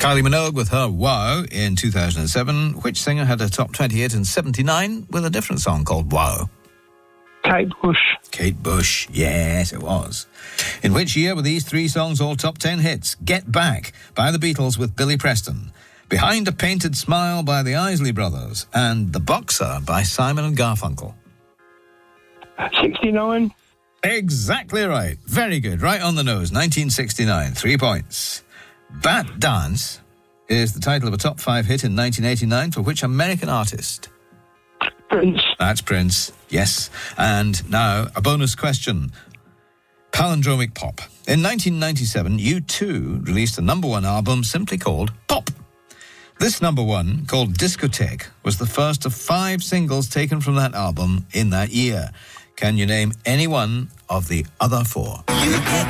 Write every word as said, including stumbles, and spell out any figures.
Kylie Minogue with her Wow in two thousand seven. Which singer had a top twenty hit in seventy-nine with a different song called Wow? Kate Bush. Kate Bush, yes, it was. In which year were these three songs all top ten hits? Get Back by the Beatles with Billy Preston, Behind a Painted Smile by the Isley Brothers, and The Boxer by Simon and Garfunkel. sixty-nine. Exactly right. Very good. Right on the nose. nineteen sixty-nine. Three points. Bat Dance is the title of a top five hit in nineteen eighty-nine for which American artist? Prince. That's Prince, yes. And now, a bonus question. Palindromic pop. In nineteen ninety-seven, U two released a number one album simply called Pop. This number one, called Discotheque, was the first of five singles taken from that album in that year. Can you name any one of the other four?